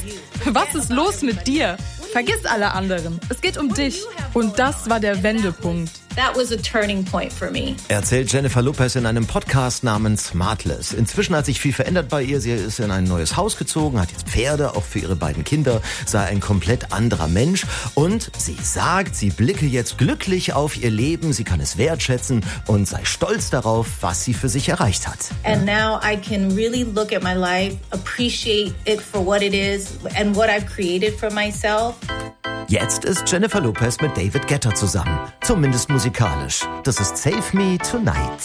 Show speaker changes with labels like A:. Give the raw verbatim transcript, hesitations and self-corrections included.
A: Was ist los mit dir? Vergiss alle anderen. Es geht um dich. Und das war der Wendepunkt.
B: That was a turning point for me.
C: Erzählt Jennifer Lopez in einem Podcast namens Smartless. Inzwischen hat sich viel verändert bei ihr. Sie ist in ein neues Haus gezogen, hat jetzt Pferde, auch für ihre beiden Kinder, sei ein komplett anderer Mensch. Und sie sagt, sie blicke jetzt glücklich auf ihr Leben, sie kann es wertschätzen und sei stolz darauf, was sie für sich erreicht hat.
B: And now I can really look at my life, appreciate it for what it is and what I've created for myself.
C: Jetzt ist Jennifer Lopez mit David Guetta zusammen, zumindest musikalisch. Das ist Save Me Tonight.